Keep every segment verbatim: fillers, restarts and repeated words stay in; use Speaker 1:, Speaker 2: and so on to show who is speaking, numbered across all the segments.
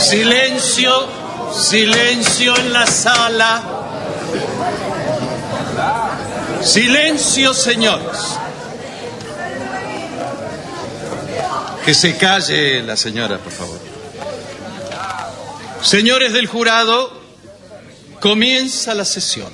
Speaker 1: Silencio, silencio en la sala. Silencio, señores. Que se calle la señora, por favor. Señores del jurado, comienza la sesión.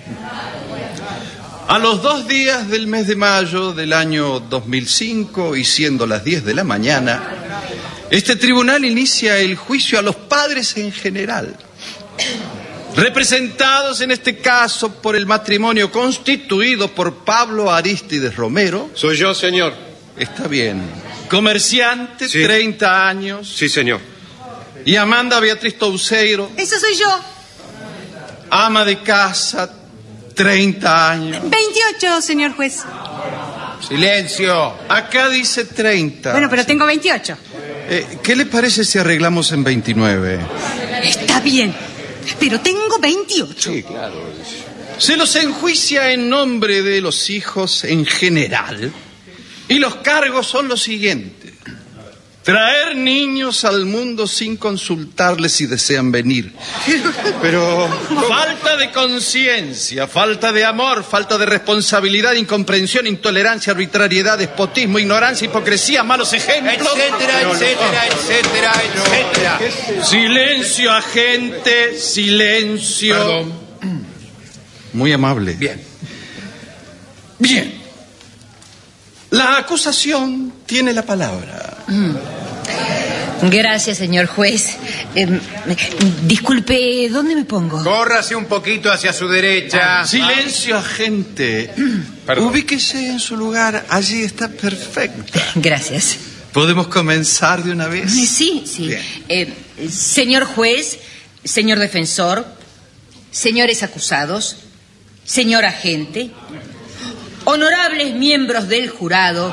Speaker 1: A los dos días del mes de mayo del año dos mil cinco y siendo las diez de la mañana, este tribunal inicia el juicio a los padres en general, representados en este caso por el matrimonio constituido por Pablo Arístides Romero.
Speaker 2: Soy yo, señor.
Speaker 1: Está bien. Comerciante, sí. treinta años.
Speaker 2: Sí, señor.
Speaker 1: Y Amanda Beatriz Touseiro.
Speaker 3: Eso soy yo.
Speaker 1: Ama de casa, treinta años.
Speaker 3: veintiocho, señor juez.
Speaker 1: Silencio. Acá dice treinta.
Speaker 3: Bueno, pero tengo veintiocho.
Speaker 1: Eh, ¿Qué le parece si arreglamos en veintinueve?
Speaker 3: Está bien, pero tengo veintiocho.
Speaker 1: Sí, claro. Se los enjuicia en nombre de los hijos en general. Y los cargos son los siguientes: traer niños al mundo sin consultarles si desean venir. Pero falta de conciencia, falta de amor, falta de responsabilidad, incomprensión, intolerancia, arbitrariedad, despotismo, ignorancia, hipocresía, malos ejemplos,
Speaker 4: etcétera, etcétera, etcétera, etcétera.
Speaker 1: Silencio, agente, silencio.
Speaker 4: Perdón.
Speaker 1: Muy amable.
Speaker 4: Bien.
Speaker 1: Bien. La acusación tiene la palabra.
Speaker 5: Mm. Gracias, señor juez. Eh, disculpe, ¿dónde me pongo?
Speaker 4: Córrase un poquito hacia su derecha.
Speaker 1: Ah, silencio, agente. Perdón. Ubíquese en su lugar. Allí está perfecta.
Speaker 5: Gracias.
Speaker 1: ¿Podemos comenzar de una vez?
Speaker 5: Sí, sí. Eh, señor juez, señor defensor, señores acusados, señor agente, honorables miembros del jurado.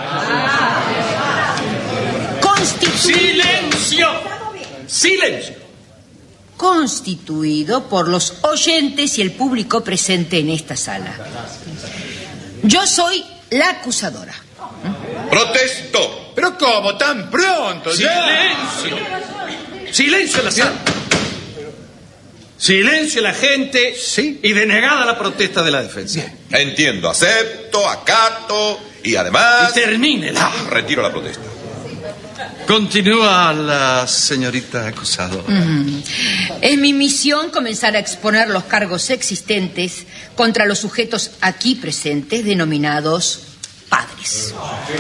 Speaker 5: Constituido...
Speaker 1: ¡Silencio! ¡Silencio!
Speaker 5: Constituido por los oyentes y el público presente en esta sala. Yo soy la acusadora.
Speaker 4: ¡Protesto! ¿Pero cómo? ¿Tan pronto?
Speaker 1: ¡Silencio! ¡Silencio en la sala! Silencio la gente, sí, y denegada la protesta de la defensa.
Speaker 6: Bien. Entiendo, acepto, acato y además...
Speaker 1: Y termínela.
Speaker 6: Retiro la protesta.
Speaker 1: Continúa la señorita acusado.
Speaker 5: Mm. Es mi misión comenzar a exponer los cargos existentes contra los sujetos aquí presentes denominados padres.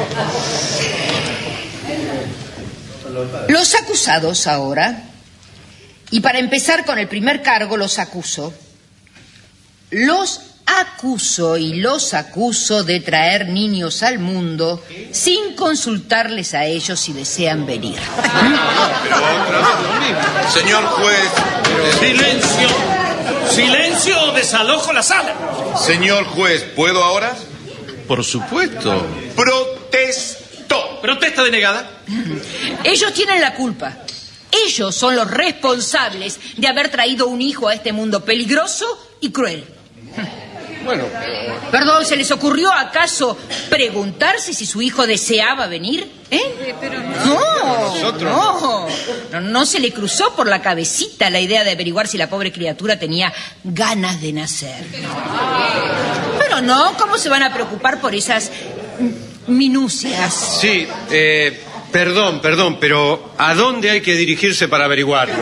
Speaker 5: Los acusados ahora... Y para empezar con el primer cargo, los acuso. Los acuso y los acuso de traer niños al mundo sin consultarles a ellos si desean venir.
Speaker 6: Pero otra vez lo mismo. Señor juez...
Speaker 1: Pero... Silencio. Silencio o desalojo la sala.
Speaker 6: Señor juez, ¿puedo ahora?
Speaker 1: Por supuesto.
Speaker 6: Protesto.
Speaker 1: Protesta denegada.
Speaker 5: Ellos tienen la culpa. Ellos son los responsables de haber traído un hijo a este mundo peligroso y cruel.
Speaker 2: Bueno,
Speaker 5: pero... Perdón, ¿se les ocurrió acaso preguntarse si su hijo deseaba venir? ¿Eh?
Speaker 3: eh pero
Speaker 5: no. No, no, no, no se le cruzó por la cabecita la idea de averiguar si la pobre criatura tenía ganas de nacer. Pero no, ¿cómo se van a preocupar por esas minucias?
Speaker 2: Sí, eh... Perdón, perdón, pero ¿a dónde hay que dirigirse para averiguarlo?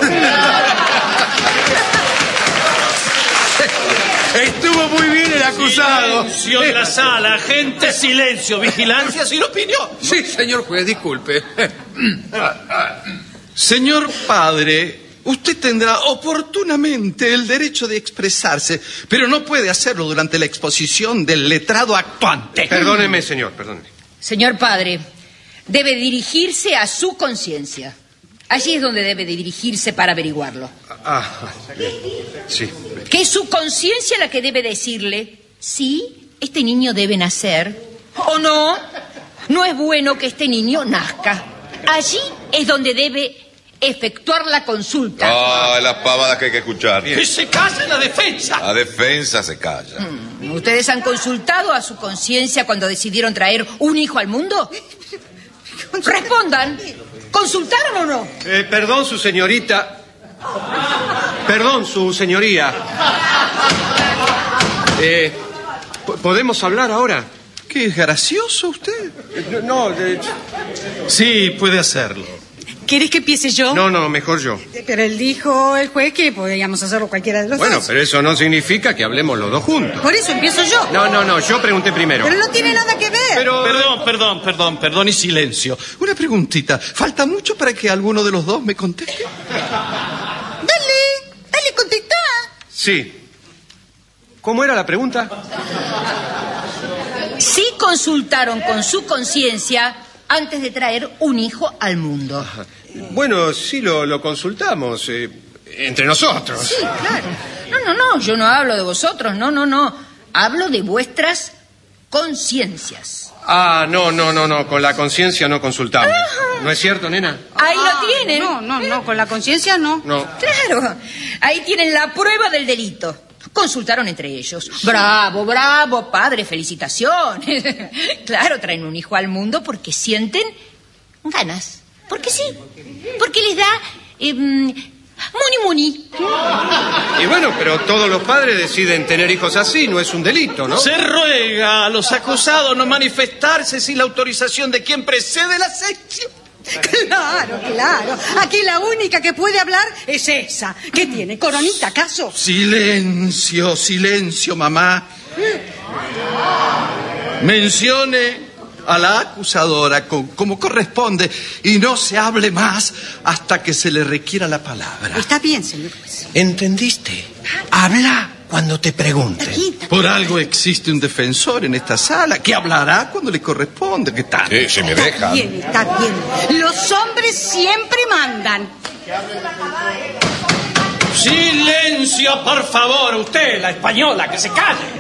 Speaker 4: Estuvo muy bien el acusado.
Speaker 1: Silencio en la sala, gente, silencio, vigilancia sin opinión.
Speaker 4: Sí, señor juez, disculpe.
Speaker 1: Señor padre, usted tendrá oportunamente el derecho de expresarse, pero no puede hacerlo durante la exposición del letrado actuante.
Speaker 2: Perdóneme, señor, perdóneme.
Speaker 5: Señor padre, debe dirigirse a su conciencia. Allí es donde debe de dirigirse para averiguarlo.
Speaker 2: Ah, sí.
Speaker 5: Que es su conciencia la que debe decirle si este niño debe nacer o no. No es bueno que este niño nazca. Allí es donde debe efectuar la consulta.
Speaker 6: Ah, las pavadas que hay que escuchar.
Speaker 1: ¡Que se calle la defensa!
Speaker 6: La defensa se calla.
Speaker 5: Mm, ¿Ustedes han consultado a su conciencia cuando decidieron traer un hijo al mundo? Respondan. ¿Consultaron o no?
Speaker 2: Eh, perdón, su señorita, Perdón, su señoría. Eh, ¿Podemos hablar ahora?
Speaker 1: ¿Qué es gracioso usted?
Speaker 2: No, de...
Speaker 1: Sí, puede hacerlo.
Speaker 3: ¿Quieres que empiece yo?
Speaker 2: No, no, mejor yo.
Speaker 3: Pero él dijo, el juez, que podíamos hacerlo cualquiera de los
Speaker 2: Bueno,
Speaker 3: dos.
Speaker 2: pero eso no significa que hablemos los dos juntos.
Speaker 3: Por eso empiezo yo.
Speaker 2: No, no, no, yo pregunté primero.
Speaker 3: Pero no tiene nada que ver.
Speaker 2: Pero...
Speaker 1: Perdón, perdón, perdón, perdón y silencio. Una preguntita. ¿Falta mucho para que alguno de los dos me conteste?
Speaker 3: Dale, dale, contestá.
Speaker 2: Sí. ¿Cómo era la pregunta?
Speaker 5: Sí consultaron con su conciencia antes de traer un hijo al mundo.
Speaker 2: Bueno, sí lo, lo consultamos. Eh, entre nosotros.
Speaker 5: Sí, claro. No, no, no, yo no hablo de vosotros, no, no, no. Hablo de vuestras conciencias.
Speaker 2: Ah, no, no, no, no. Con la conciencia no consultamos. ¿No es cierto, nena?
Speaker 5: Ahí
Speaker 3: Ah,
Speaker 5: lo tienen.
Speaker 3: No, no, no, con la conciencia no.
Speaker 2: No.
Speaker 5: Claro, ahí tienen la prueba del delito. Consultaron entre ellos. Bravo, bravo, padre, felicitaciones. Claro, traen un hijo al mundo porque sienten ganas. Porque sí, porque les da eh, muni muni.
Speaker 2: Y bueno, pero todos los padres deciden tener hijos así, no es un delito, ¿no?
Speaker 1: Se ruega a los acusados no manifestarse sin la autorización de quien precede la sección.
Speaker 3: Claro, claro. Aquí la única que puede hablar es esa. ¿Qué tiene? ¿Coronita, acaso?
Speaker 1: Silencio, silencio, mamá. Mencione a la acusadora co- como corresponde y no se hable más hasta que se le requiera la palabra.
Speaker 3: Está bien, señor juez.
Speaker 7: ¿Entendiste? Habla cuando te pregunten.
Speaker 3: Quita.
Speaker 1: Por algo existe un defensor en esta sala que hablará cuando le corresponde. ¿Qué tal?
Speaker 6: Sí, si me
Speaker 3: Está
Speaker 6: dejan.
Speaker 3: bien, está bien. Los hombres siempre mandan.
Speaker 1: Silencio, por favor, usted, la española, que se calle.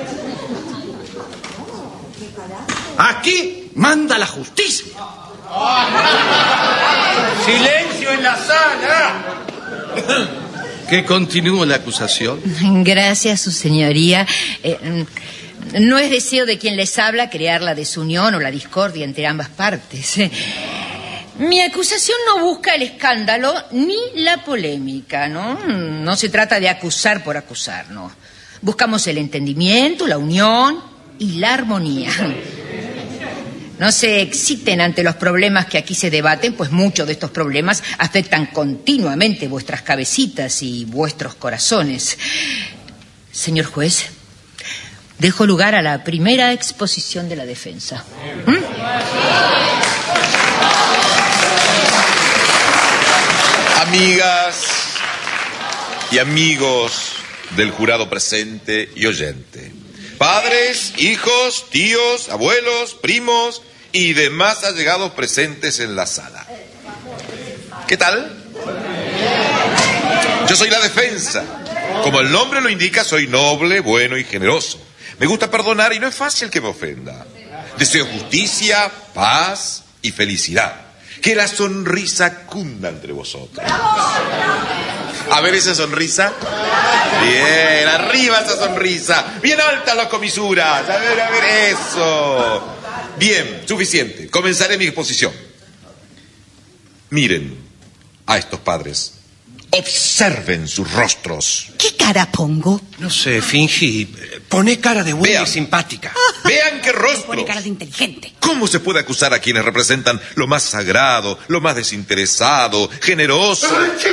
Speaker 1: Aquí manda la justicia.
Speaker 4: ¡Silencio en la sala!
Speaker 1: Que continúe la acusación.
Speaker 5: Gracias, su señoría. Eh, no es deseo de quien les habla crear la desunión o la discordia entre ambas partes. Mi acusación no busca el escándalo ni la polémica, ¿no? No se trata de acusar por acusar, no. Buscamos el entendimiento, la unión y la armonía. No se exciten ante los problemas que aquí se debaten, pues muchos de estos problemas afectan continuamente vuestras cabecitas y vuestros corazones. Señor juez, dejo lugar a la primera exposición de la defensa. ¿Mm?
Speaker 6: Amigas y amigos del jurado presente y oyente, padres, hijos, tíos, abuelos, primos y demás allegados presentes en la sala. ¿Qué tal? Yo soy la defensa. Como el nombre lo indica, soy noble, bueno y generoso. Me gusta perdonar y no es fácil que me ofenda. Deseo justicia, paz y felicidad. Que la sonrisa cunda entre vosotros. A ver esa sonrisa. Bien, arriba esa sonrisa. Bien altas las comisuras. A ver, a ver, eso. Bien, suficiente. Comenzaré mi exposición. Miren a estos padres. Observen sus rostros.
Speaker 3: ¿Qué cara pongo?
Speaker 7: No sé, fingí. Poné cara de buena
Speaker 6: Vean.
Speaker 7: y simpática.
Speaker 6: Vean qué
Speaker 3: Pone
Speaker 6: rostros.
Speaker 3: cara de inteligente.
Speaker 6: ¿Cómo se puede acusar a quienes representan lo más sagrado, lo más desinteresado, generoso?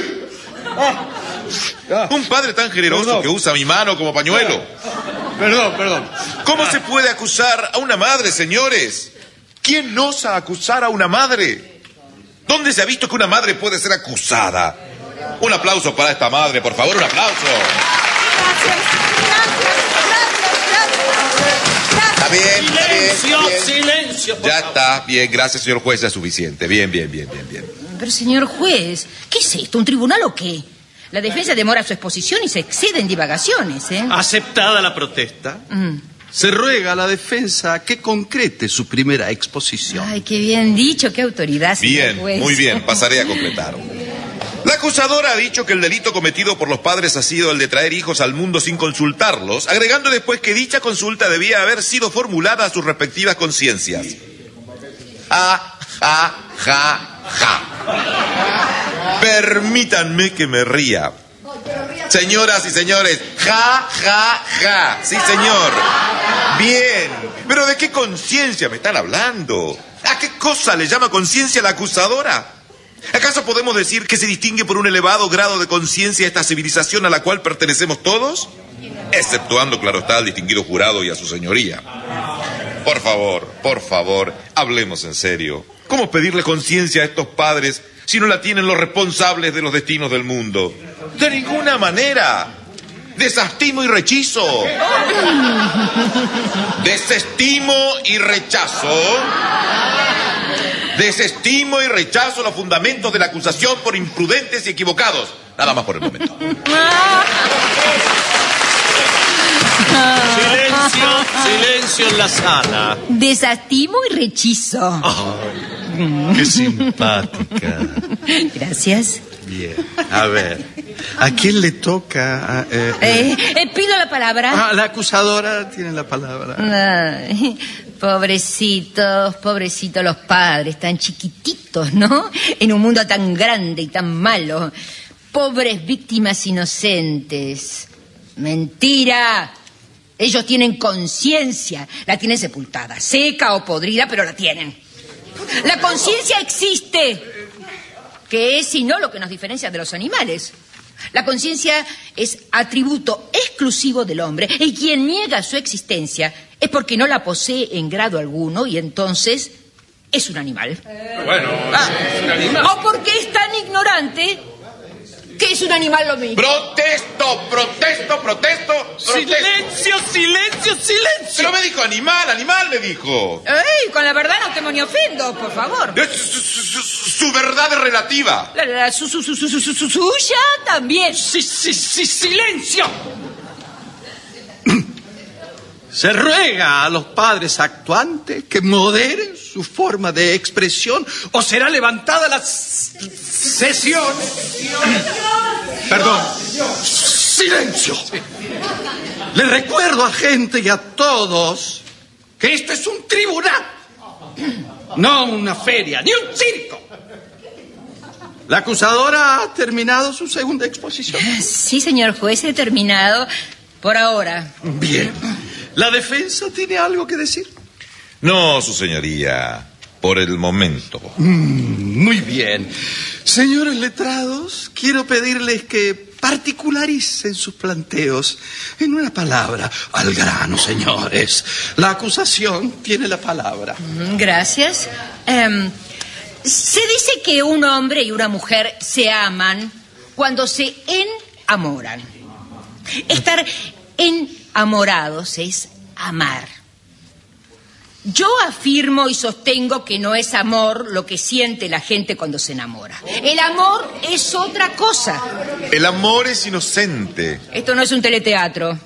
Speaker 6: Un padre tan generoso
Speaker 2: Perdón.
Speaker 6: que usa mi mano como pañuelo.
Speaker 2: Perdón, perdón.
Speaker 6: ¿Cómo se puede acusar a una madre, señores? ¿Quién osa acusar a una madre? ¿Dónde se ha visto que una madre puede ser acusada? Un aplauso para esta madre, por favor, un aplauso.
Speaker 3: Gracias, gracias, gracias, gracias.
Speaker 6: Está bien, está bien,
Speaker 1: Silencio,
Speaker 6: está bien.
Speaker 1: silencio. por
Speaker 6: Ya
Speaker 1: favor.
Speaker 6: está, bien, gracias, señor juez, ya es suficiente. Bien, bien, bien, bien, bien.
Speaker 5: Pero, señor juez, ¿qué es esto? ¿Un tribunal o qué? La defensa demora su exposición y se excede en divagaciones, ¿eh?
Speaker 1: Aceptada la protesta,
Speaker 5: Mm.
Speaker 1: se ruega a la defensa que concrete su primera exposición.
Speaker 5: Ay, qué bien dicho, qué autoridad, señor
Speaker 6: Bien,
Speaker 5: juez.
Speaker 6: muy bien, pasaré a concretar. La acusadora ha dicho que el delito cometido por los padres ha sido el de traer hijos al mundo sin consultarlos, agregando después que dicha consulta debía haber sido formulada a sus respectivas conciencias. Ja, ja, ja, ja. Permítanme que me ría. Señoras y señores, ja, ja, ja. Sí, señor. Bien. Pero ¿de qué conciencia me están hablando? ¿A qué cosa le llama conciencia la acusadora? ¿Acaso podemos decir que se distingue por un elevado grado de conciencia esta civilización a la cual pertenecemos todos? Exceptuando, claro está, al distinguido jurado y a su señoría. Por favor, por favor, hablemos en serio. ¿Cómo pedirle conciencia a estos padres si no la tienen los responsables de los destinos del mundo? De ninguna manera. Desestimo y rechazo. Desestimo y rechazo. Desestimo y rechazo los fundamentos de la acusación por imprudentes y equivocados. Nada más por el momento.
Speaker 8: Silencio, silencio en la sala.
Speaker 5: Desestimo y rechazo.
Speaker 1: Oh, qué simpática.
Speaker 5: Gracias.
Speaker 1: Bien, a ver, ¿a quién le toca? Eh,
Speaker 5: eh, eh, pido la palabra.
Speaker 1: Ah, la acusadora tiene la palabra.
Speaker 5: Ay, pobrecitos, pobrecitos los padres, tan chiquititos, ¿no? En un mundo tan grande y tan malo. Pobres víctimas inocentes. Mentira. Ellos tienen conciencia. La tienen sepultada, seca o podrida, pero la tienen. La conciencia existe. ¿Qué es sino lo que nos diferencia de los animales? La conciencia es atributo exclusivo del hombre, y quien niega su existencia es porque no la posee en grado alguno y entonces es un animal.
Speaker 6: Bueno,
Speaker 5: ah, es un animal. O porque es tan ignorante que es un animal lo mismo.
Speaker 6: Protesto, protesto, protesto, protesto.
Speaker 8: Silencio, silencio, silencio.
Speaker 6: Pero me dijo animal, animal me dijo.
Speaker 5: ¡Ey! Con la verdad no temo ni ofendo, por favor.
Speaker 6: Es su, su, su, su verdad es relativa.
Speaker 5: La, la, su, su, su, su, su, su, suya también.
Speaker 8: Sí, sí, sí, silencio.
Speaker 1: Se ruega a los padres actuantes que moderen su forma de expresión o será levantada la sesión. Perdón. Silencio. Le recuerdo a gente y a todos que esto es un tribunal, no una feria, ni un circo. La acusadora ha terminado su segunda exposición.
Speaker 5: Sí, señor juez, he terminado por ahora.
Speaker 1: Bien. ¿La defensa tiene algo que decir?
Speaker 6: No, su señoría, por el momento.
Speaker 1: Mm, muy bien. Señores letrados, quiero pedirles que particularicen sus planteos. En una palabra, al grano, señores. La acusación tiene la palabra.
Speaker 5: Gracias. Um, se dice que un hombre y una mujer se aman cuando se enamoran. Estar enamorados es amar. Yo afirmo y sostengo que no es amor lo que siente la gente cuando se enamora. El amor es otra cosa.
Speaker 6: El amor es inocente.
Speaker 5: Esto no es un teleteatro.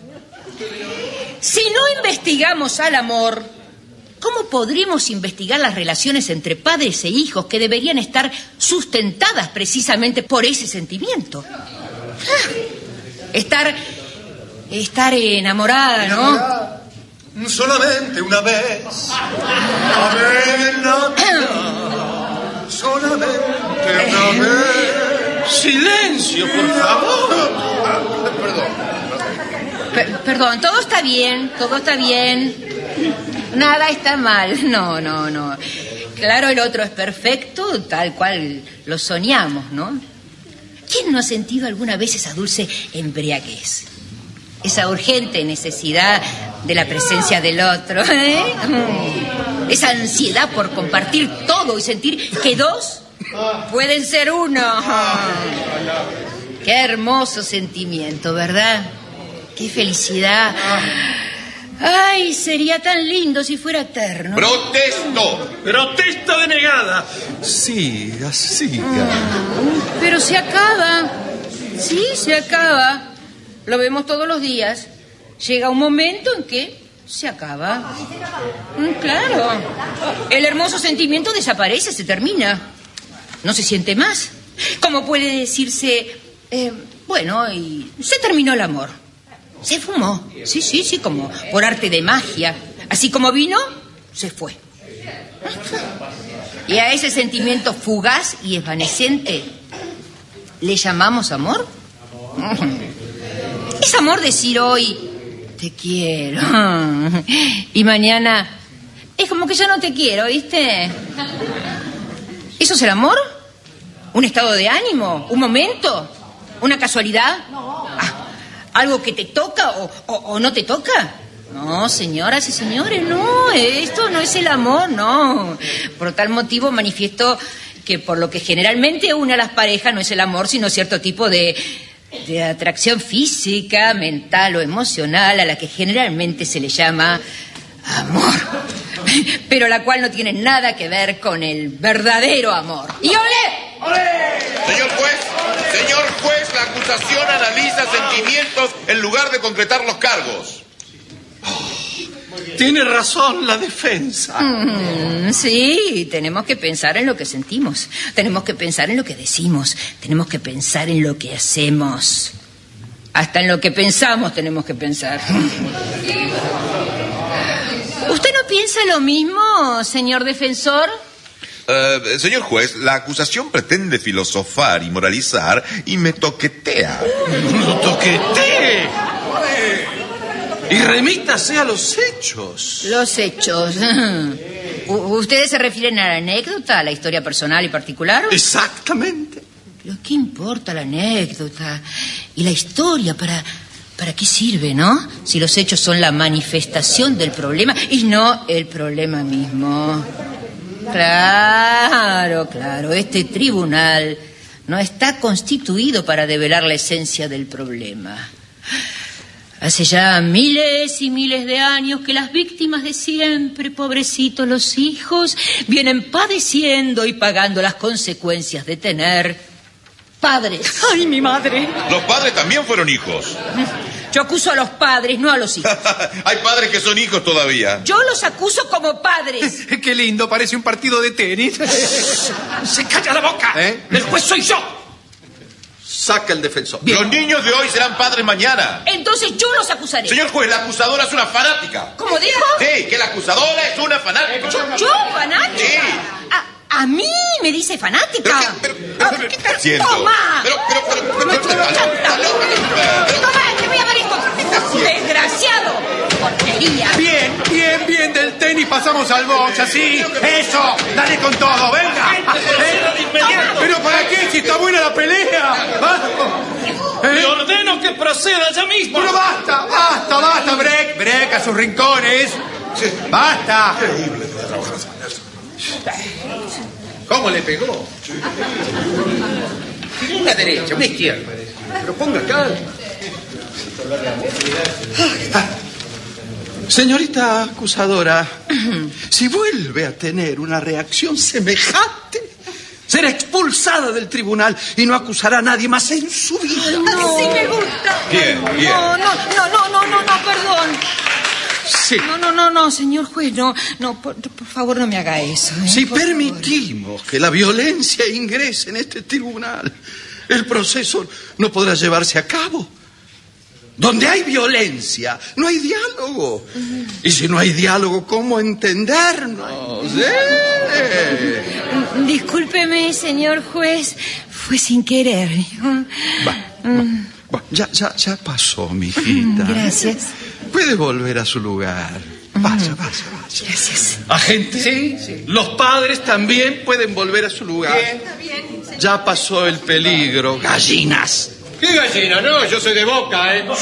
Speaker 5: Si no investigamos al amor, ¿cómo podríamos investigar las relaciones entre padres e hijos que deberían estar sustentadas precisamente por ese sentimiento? Ah, estar, estar enamorada, ¿no?
Speaker 7: Solamente una vez. A ver, no, solamente una vez.
Speaker 1: Silencio, por favor.
Speaker 7: Perdón.
Speaker 5: Per- perdón, todo está bien, todo está bien. Nada está mal. No, no, no. Claro, el otro es perfecto, tal cual lo soñamos, ¿no? ¿Quién no ha sentido alguna vez esa dulce embriaguez? Esa urgente necesidad de la presencia del otro, ¿eh? Esa ansiedad por compartir todo y sentir que dos pueden ser uno. Qué hermoso sentimiento, ¿verdad? Qué felicidad. Ay, sería tan lindo si fuera eterno.
Speaker 6: ¡Protesto!
Speaker 8: Protesta denegada.
Speaker 1: Siga, siga.
Speaker 5: Pero se acaba. Sí, se acaba. Lo vemos todos los días. Llega un momento en que se acaba. Mm, claro. El hermoso sentimiento desaparece, se termina. No se siente más. ¿Cómo puede decirse, eh, bueno, y se terminó el amor? Se fumó. Sí, sí, sí, como por arte de magia. Así como vino, se fue. Y a ese sentimiento fugaz y evanescente ¿Le llamamos amor? Es amor decir hoy, te quiero. Y mañana, es como que ya no te quiero, ¿viste? ¿Eso es el amor? ¿Un estado de ánimo? ¿Un momento? ¿Una casualidad? Ah, ¿algo que te toca o, o, o no te toca? No, señoras y señores, no, esto no es el amor, no. Por tal motivo manifiesto que por lo que generalmente une a las parejas no es el amor, sino cierto tipo de, de atracción física, mental o emocional, a la que generalmente se le llama amor, pero la cual no tiene nada que ver con el verdadero amor. ¡Y olé!
Speaker 6: Señor juez, señor juez, la acusación analiza sentimientos en lugar de concretar los cargos.
Speaker 1: Tiene razón la defensa.
Speaker 5: Mm, sí, tenemos que pensar en lo que sentimos. Tenemos que pensar en lo que decimos. Tenemos que pensar en lo que hacemos. Hasta en lo que pensamos tenemos que pensar. ¿Usted no piensa lo mismo, señor defensor?
Speaker 6: Uh, señor juez, la acusación pretende filosofar y moralizar y me toquetea.
Speaker 1: ¡No toquetee! Y remítase a los hechos.
Speaker 5: Los hechos. ¿Ustedes se refieren a la anécdota, a la historia personal y particular?
Speaker 1: Exactamente.
Speaker 5: ¿Pero qué importa la anécdota y la historia? ¿Para, para qué sirve, no? Si los hechos son la manifestación del problema y no el problema mismo. Claro, claro. Este tribunal no está constituido para develar la esencia del problema. Hace ya miles y miles de años que las víctimas de siempre, pobrecitos los hijos, vienen padeciendo y pagando las consecuencias de tener padres.
Speaker 3: ¡Ay, mi madre!
Speaker 6: Los padres también fueron hijos.
Speaker 5: Yo acuso a los padres, no a los hijos.
Speaker 6: Hay padres que son hijos todavía.
Speaker 5: Yo los acuso como padres.
Speaker 2: Qué lindo, parece un partido de tenis.
Speaker 8: ¡Se calla la boca!
Speaker 2: ¿Eh?
Speaker 8: ¡El juez soy yo!
Speaker 1: Saca el defensor.
Speaker 6: Los niños de hoy serán padres mañana.
Speaker 5: Entonces yo los acusaré.
Speaker 6: Señor juez, la acusadora es una fanática.
Speaker 5: ¿Cómo dijo?
Speaker 6: Sí, que la acusadora es una fanática.
Speaker 5: ¿Yo, yo fanática?
Speaker 6: Sí.
Speaker 5: A, a mí me dice fanática.
Speaker 6: Pero, pero, pero, pero, ¿qué está haciendo?
Speaker 5: ¡Toma!
Speaker 6: Pero, pero, pero, pero,
Speaker 5: Nuestro
Speaker 6: pero,
Speaker 5: chanta.
Speaker 6: pero,
Speaker 5: ¡Toma, te voy a dar esto! ¡Desgraciado! ¡Porquería!
Speaker 2: Bien, bien, bien, del tenis pasamos al box, así. Eso, dale con todo, venga. ¿Eh? ¿Pero para qué? Si está buena la pelea. ¿Eh?
Speaker 8: Le ordeno que proceda ya mismo.
Speaker 2: Pero basta, basta, basta, break, break a sus rincones. Basta. ¿Cómo le pegó? Una derecha, una izquierda. Pero ponga acá.
Speaker 1: Señorita acusadora, si vuelve a tener una reacción semejante, será expulsada del tribunal y no acusará a nadie más en su vida.
Speaker 3: Así me gusta.
Speaker 6: Bien, bien.
Speaker 3: No, no, no, no, no, no, no, perdón.
Speaker 1: Sí.
Speaker 3: No, no, no, no, señor juez, no, no, por, por favor no me haga eso. ¿eh?
Speaker 1: Si
Speaker 3: Por
Speaker 1: permitimos que la violencia ingrese en este tribunal, el proceso no podrá llevarse a cabo. Donde hay violencia, no hay diálogo. Y si no hay diálogo, ¿cómo entendernos? ¿Eh?
Speaker 3: favor. Discúlpeme, señor juez, fue sin querer.
Speaker 1: Va, va, va. Ya, ya, ya pasó, mijita.
Speaker 3: Gracias.
Speaker 1: Puede volver a su lugar. Vaya, vaya, vaya.
Speaker 3: Gracias.
Speaker 1: Agente,
Speaker 2: Sí, sí.
Speaker 1: los padres también pueden volver a su lugar.
Speaker 2: Bien.
Speaker 1: Ya pasó el peligro, gallinas.
Speaker 2: ¿Qué gallina? No, yo soy de Boca, ¿eh?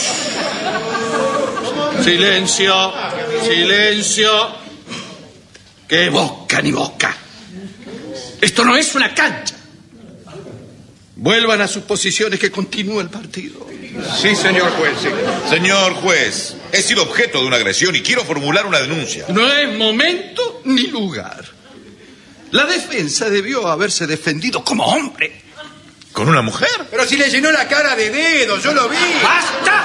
Speaker 1: Silencio, silencio. ¡Qué boca ni boca! Esto no es una cancha. Vuelvan a sus posiciones que continúa el partido.
Speaker 2: Sí, señor juez, sí.
Speaker 6: Señor juez, he sido objeto de una agresión y quiero formular una denuncia.
Speaker 1: No es momento ni lugar. La defensa debió haberse defendido como hombre.
Speaker 6: ¿Con una mujer?
Speaker 2: Pero si le llenó la cara de dedos, yo lo vi.
Speaker 1: ¡Basta!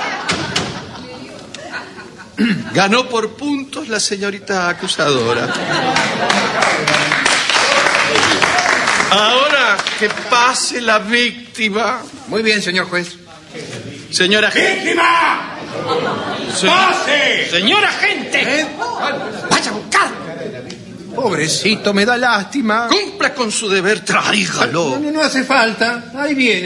Speaker 1: Ganó por puntos la señorita acusadora. Ahora que pase la víctima.
Speaker 2: Muy bien, señor juez.
Speaker 1: Señora agente.
Speaker 8: ¡Víctima!
Speaker 1: Se-
Speaker 8: ¡Pase! ¡Señor agente!
Speaker 2: ¿Eh?
Speaker 1: Vaya a buscar.
Speaker 2: Pobrecito, me da lástima.
Speaker 1: Cumpla con su deber,
Speaker 2: No,
Speaker 1: tráigalo.
Speaker 2: no, no hace falta. Ahí viene.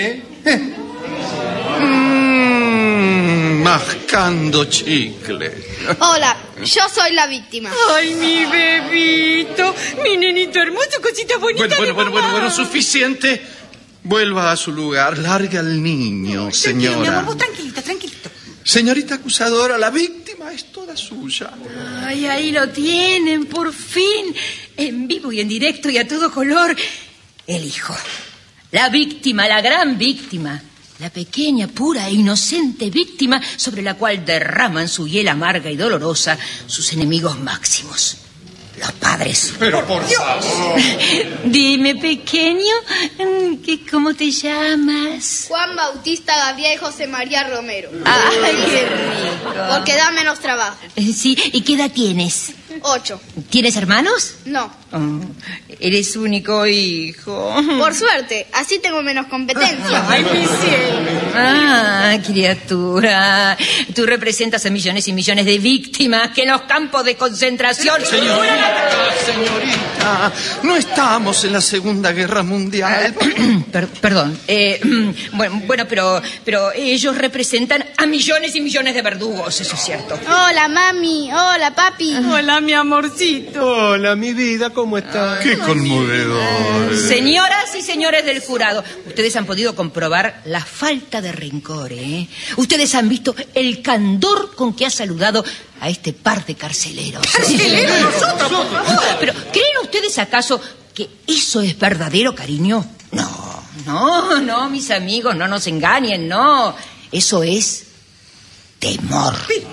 Speaker 1: Mm, mascando chicle.
Speaker 9: Hola, yo soy la víctima.
Speaker 3: Ay, mi bebito, mi nenito hermoso, cosita bonita.
Speaker 1: Bueno, bueno,
Speaker 3: de
Speaker 1: bueno, bueno,
Speaker 3: mamá.
Speaker 1: bueno, suficiente. Vuelva a su lugar. Largue al niño, señora.
Speaker 3: Tranquilo, mi amor, vos tranquilita, tranquilito.
Speaker 1: Señorita acusadora, la víctima es toda suya.
Speaker 3: Ay, ahí lo tienen, por fin. En vivo y en directo y a todo color. El hijo. La víctima, la gran víctima. La pequeña, pura e inocente víctima sobre la cual derraman su hiel amarga y dolorosa sus enemigos máximos. Los padres.
Speaker 2: Pero por favor.
Speaker 3: Dime, pequeño, ¿qué, ¿cómo te llamas?
Speaker 9: Juan Bautista Gabriel José María Romero.
Speaker 3: Ay, qué rico.
Speaker 9: Porque da menos trabajo.
Speaker 3: Sí, ¿y qué edad tienes?
Speaker 9: Ocho.
Speaker 3: ¿Tienes hermanos?
Speaker 9: No.
Speaker 3: Oh, eres único hijo.
Speaker 9: Por suerte, así tengo menos competencia.
Speaker 3: Ay, mi cielo. Ah, criatura. Tú representas a millones y millones de víctimas que en los campos de concentración...
Speaker 1: Señorita, señorita, no estamos en la Segunda Guerra Mundial.
Speaker 3: Per- perdón. Eh, bueno, bueno, pero, pero ellos representan a millones y millones de verdugos, eso es cierto.
Speaker 9: Hola, mami. Hola, papi.
Speaker 3: Hola, mi amorcito.
Speaker 7: Hola, mi vida, ¿cómo estás?
Speaker 1: Qué conmovedor.
Speaker 3: Señoras y señores del jurado, ustedes han podido comprobar la falta de rencor, ¿eh? Ustedes han visto el candor con que ha saludado a este par de carceleros. ¿Carceleros nosotros? Pero, ¿creen ustedes acaso que eso es verdadero cariño? No, no, no, mis amigos, no nos engañen, no. Eso es temor.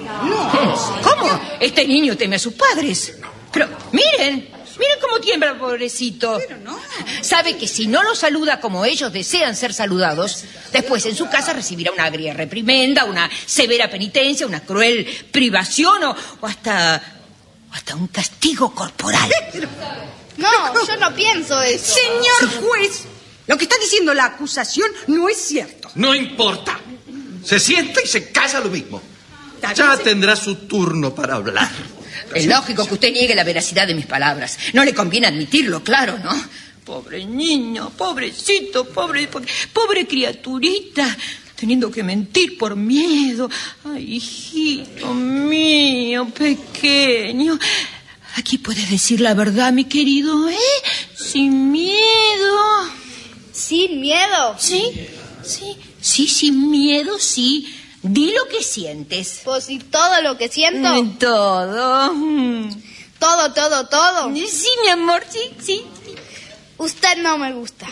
Speaker 3: ¿Cómo? Este niño teme a sus padres. Pero, miren, miren cómo tiembla el pobrecito. Pero no. Sabe que si no lo saluda como ellos desean ser saludados, después en su casa recibirá una agria reprimenda, una severa penitencia, una cruel privación o, o hasta, o hasta un castigo corporal.
Speaker 9: No, yo no pienso eso.
Speaker 3: Señor juez, lo que está diciendo la acusación no es cierto.
Speaker 1: No importa. Se sienta y se calla lo mismo. Ya tendrá su turno para hablar.
Speaker 3: Es lógico que usted niegue la veracidad de mis palabras. No le conviene admitirlo, claro, ¿no? Pobre niño, pobrecito, pobre, pobre, pobre criaturita, teniendo que mentir por miedo. Ay, hijito mío, pequeño. Aquí puedes decir la verdad, mi querido, ¿eh? Sin miedo.
Speaker 9: ¿Sin miedo?
Speaker 3: Sí, sí, sí, sin miedo, sí. Di lo que sientes.
Speaker 9: Pues y todo lo que siento.
Speaker 3: Mm, Todo. Mm.
Speaker 9: Todo, todo, todo.
Speaker 3: Sí, mi amor, sí, sí.
Speaker 9: Usted no me gusta.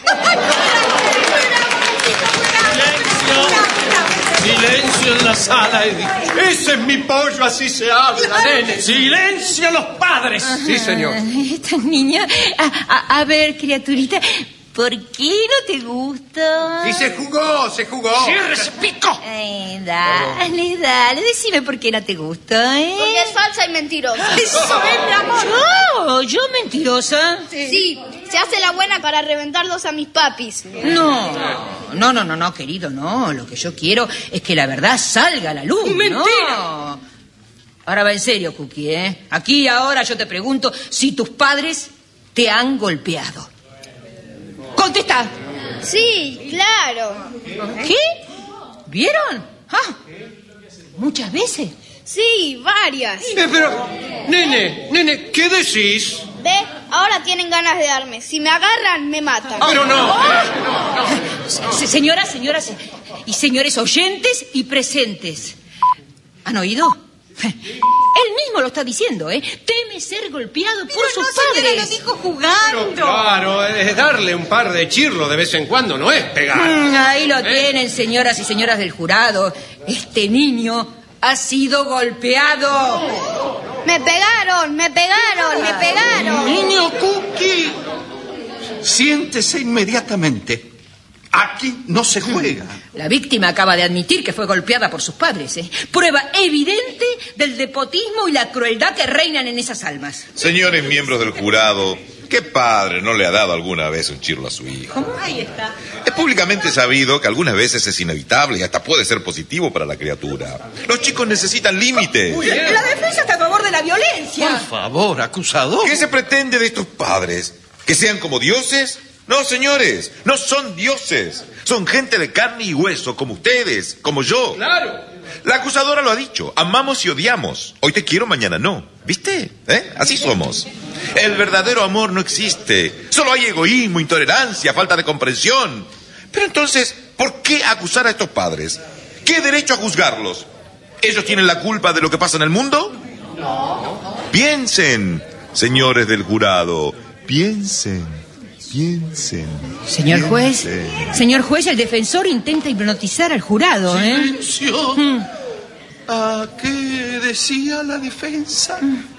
Speaker 1: Silencio en la sala, Edith.
Speaker 7: Ese es mi pollo, así se habla, nene.
Speaker 8: ¡Silencio los padres!
Speaker 7: Sí, señor.
Speaker 3: Ay, esta niña. A, a- a ver, criaturita, ¿por qué no te gusta?
Speaker 2: Y se jugó, se jugó.
Speaker 8: ¡Cierre ese pico!
Speaker 3: Ay, dale, dale, decime por qué no te gusta, ¿eh?
Speaker 9: Porque es falsa y mentirosa.
Speaker 3: Eso es, mi amor. ¿Yo? ¿Yo mentirosa?
Speaker 9: Sí, se hace la buena para reventarlos a mis papis.
Speaker 3: No, no, no, no, no, querido, no. Lo que yo quiero es que la verdad salga a la luz.
Speaker 8: ¡Mentira!
Speaker 3: No. Ahora va en serio, Cookie, ¿eh? Aquí y ahora yo te pregunto si tus padres te han golpeado. ¡Contesta!
Speaker 9: Sí, claro.
Speaker 3: ¿Qué? ¿Vieron? Ah, muchas veces.
Speaker 9: Sí, varias.
Speaker 7: Eh, pero, nene, nene, ¿qué decís?
Speaker 9: ¿Ve? Ahora tienen ganas de darme. Si me agarran, me matan.
Speaker 7: Pero no.
Speaker 3: Se- Señoras, señoras y señores oyentes y presentes. ¿Han oído? Él mismo lo está diciendo, ¿eh? Teme ser golpeado por sus padres. lo dijo jugando.
Speaker 7: Pero claro, es darle un par de chirlos de vez en cuando, no es pegar.
Speaker 3: Mm, ahí lo tienen, señoras y señoras del jurado. Este niño ha sido golpeado.
Speaker 9: Me pegaron, me pegaron, me pegaron.
Speaker 1: Niño Cookie, siéntese inmediatamente. Aquí no se juega.
Speaker 3: La víctima acaba de admitir que fue golpeada por sus padres, ¿eh? Prueba evidente del despotismo y la crueldad que reinan en esas almas.
Speaker 6: Señores miembros del jurado, ¿qué padre no le ha dado alguna vez un chirlo a su hijo?
Speaker 3: Ahí está.
Speaker 6: Es públicamente sabido que algunas veces es inevitable y hasta puede ser positivo para la criatura. Los chicos necesitan límites.
Speaker 3: La defensa está a favor de la violencia.
Speaker 1: Por favor, acusador.
Speaker 6: ¿Qué se pretende de estos padres? ¿Que sean como dioses? No, señores, no son dioses. Son gente de carne y hueso, como ustedes, como yo.
Speaker 1: Claro.
Speaker 6: La acusadora lo ha dicho. Amamos y odiamos. Hoy te quiero, mañana no. ¿Viste? ¿Eh? Así somos. El verdadero amor no existe. Solo hay egoísmo, intolerancia, falta de comprensión. Pero entonces, ¿por qué acusar a estos padres? ¿Qué derecho a juzgarlos? ¿Ellos tienen la culpa de lo que pasa en el mundo? No. Piensen, señores del jurado. Piensen. Piensen.
Speaker 3: Señor juez,
Speaker 6: piensen.
Speaker 3: señor juez, el defensor intenta hipnotizar al jurado, ¿eh?
Speaker 1: Silencio.
Speaker 3: Mm.
Speaker 1: ¿A qué decía la defensa?
Speaker 3: Mm.